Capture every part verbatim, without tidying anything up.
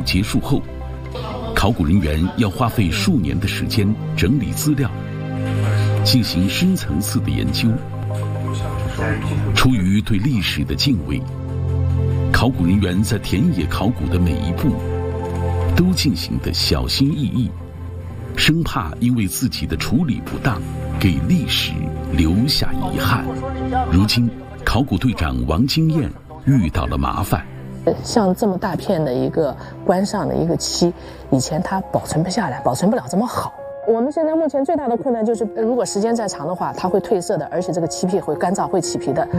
结束后，考古人员要花费数年的时间整理资料，进行深层次的研究。出于对历史的敬畏，考古人员在田野考古的每一步都进行得小心翼翼，生怕因为自己的处理不当，给历史留下遗憾。如今，考古队长王金燕遇到了麻烦。 像这么大片的一个棺上的一个漆，以前它保存不下来，保存不了这么好。我们现在目前最大的困难就是，如果时间再长的话，它会褪色的，而且这个漆片会干燥，会起皮的。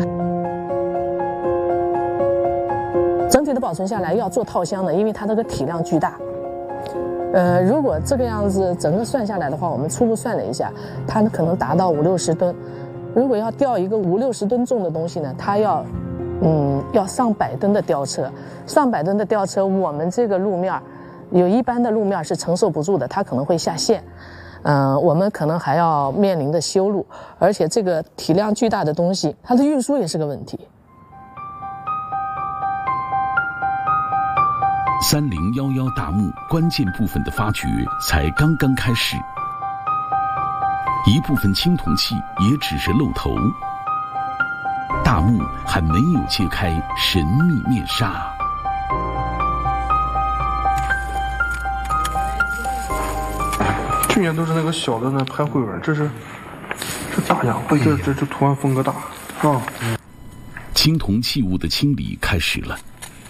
整体的保存下来要做套箱的，因为它这个体量巨大。呃，如果这个样子整个算下来的话，我们初步算了一下，它可能达到五六十吨。如果要吊一个五六十吨重的东西呢，它要，嗯，要上百吨的吊车。上百吨的吊车，我们这个路面，有一般的路面是承受不住的，它可能会下陷。嗯、呃，我们可能还要面临的修路，而且这个体量巨大的东西，它的运输也是个问题。 三零一一大墓关键部分的发掘才刚刚开始，一部分青铜器也只是露头，大墓还没有揭开神秘面纱。 去年都是那个小的那拍绘纹，这是这大呀，这这这图案风格大啊！ 青铜器物的清理开始了。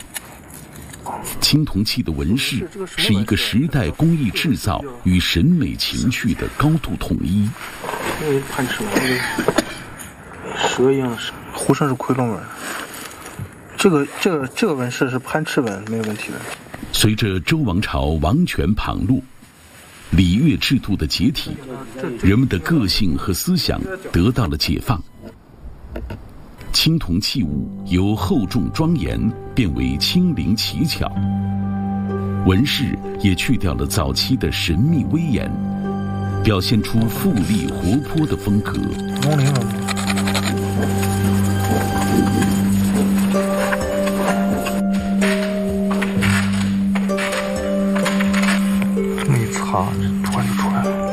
青铜器的纹饰是一个时代工艺制造与审美情趣的高度统一。 那个攀翅纹，那个蛇一样的蛇，壶上是夔龙纹。这个这个这个纹饰是攀翅纹，没有问题的。 随着周王朝王权旁落，礼乐制度的解体，人们的个性和思想得到了解放。青铜器物由厚重庄严变为轻灵奇巧，纹饰也去掉了早期的神秘威严，表现出富丽活泼的风格。 龙鳞纹，没擦，突然就出来了。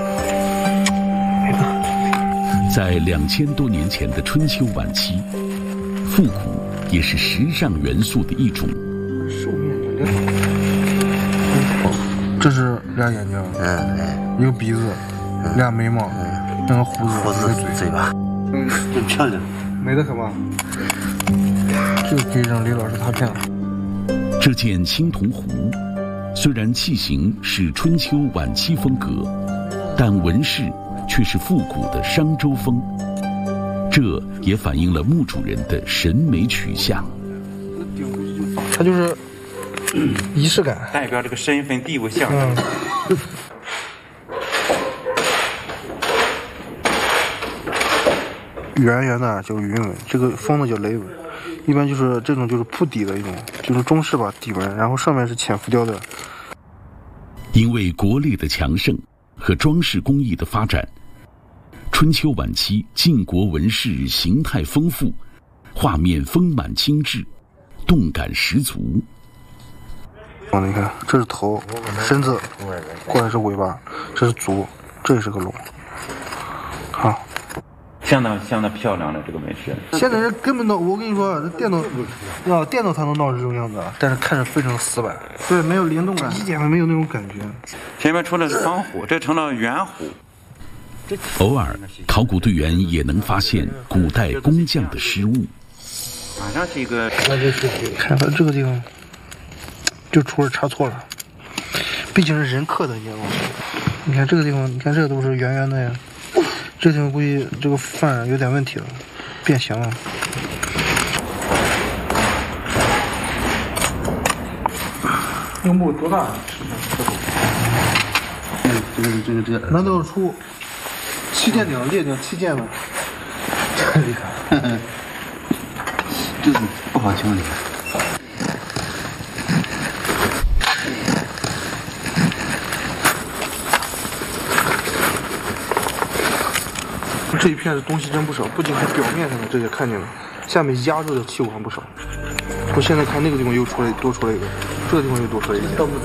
在两千多年前的春秋晚期，复古也是时尚元素的一种。 兽面这是俩眼睛，嗯，一个鼻子，俩眉毛，两个胡子， 胡子，嘴巴，嗯，真漂亮， 美得很吧？就可以让李老师踏片了。 这件青铜壶，虽然器型是春秋晚期风格，但纹饰却是复古的商周风。这也反映了墓主人的审美取向。 它就是仪式感， 代表这个身份地位象征。嗯、圆圆的叫云纹，这个方的叫雷纹。一般就是这种就是铺底的一种，就是中式吧底纹，然后上面是浅浮雕的。 因为国力的强盛和装饰工艺的发展，春秋晚期晋国纹饰形态丰富，画面丰满精致，动感十足。 哦，你看，这是头，身子，过来是尾巴，这是足，这也是个龙。好， 相当相当漂亮的这个纹饰。 现在人根本都，我跟你说，这电脑，啊，电脑才能闹成这种样子，但是看着非常死板，对，没有灵动感，一点都没有那种感觉。 前面出的是方壶，这成了圆壶。 偶尔，考古队员也能发现古代工匠的失误。 马上是一个， 看到这个地方，就出了差错了。毕竟是人刻的，你知道吗？你看这个地方，你看这个都是圆圆的呀。这地方估计这个范有点问题了，变形了。这个墓多大？ 嗯，这个这个这个， 难道是出七剑顶、列顶、七剑吗？这厉害， 这个不好清理。 这一片的东西真不少，不仅是表面上的这些看见了，下面压着的器物还不少。我现在看那个地方又出来多出来一个，这个地方又多出来一个。